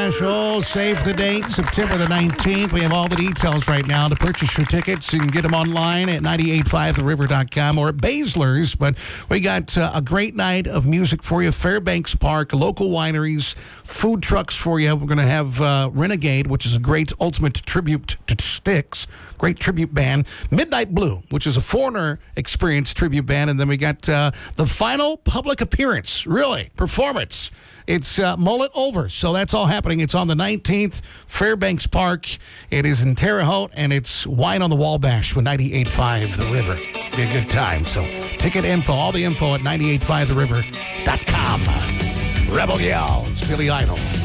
Special. Save the date, September the 19th. We have all the details right now to purchase your tickets. You can get them online at 985theriver.com or at Baszler's. But we got a great night of music for you. Fairbanks Park, local wineries, food trucks for you. We're going to have Renegade, which is a great ultimate tribute to Styx. Great tribute band. Midnight Blue, which is a Foreigner Experience tribute band. And then we got the final public appearance, really, performance. It's Mullet Over. So that's all happening. It's on the 19th, Fairbanks Park. It is in Terre Haute, and it's Wine on the Wabash with 98.5 The River. Be a good time. So ticket info, all the info at 985theriver.com. Rebel Yell. It's Billy Idol.